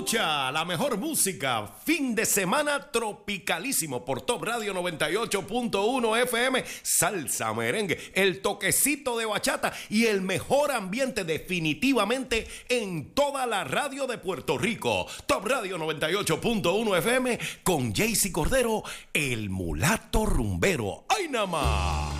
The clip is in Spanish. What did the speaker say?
Escucha la mejor música, fin de semana tropicalísimo por Top Radio 98.1 FM, salsa, merengue, el toquecito de bachata y el mejor ambiente definitivamente en toda la radio de Puerto Rico. Top Radio 98.1 FM con Jaycee Cordero, el mulato rumbero. ¡Ay, nada más!